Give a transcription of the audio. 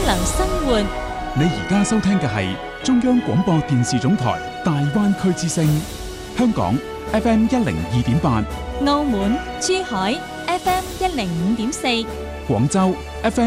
良生活。 你而家收聽嘅係中央廣播電視總台大灣區之聲，香港 FM 102.8， 澳門、珠海 FM 105.4， 廣州 FM